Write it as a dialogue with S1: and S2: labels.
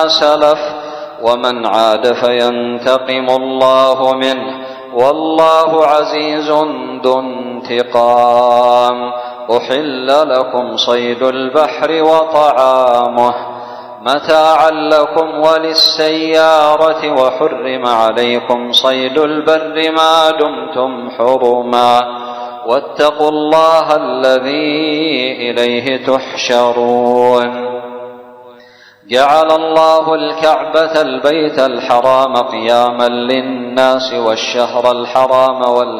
S1: سلف ومن عاد فينتقم الله منه والله عزيز ذو انتقام. أحل لكم صيد البحر وطعامه متاعا لكم وللسيارة وحرم عليكم صيد البر ما دمتم حرما واتقوا الله الذي إليه تحشرون. جعل الله الكعبة البيت الحرام قياما للناس والشهر الحرام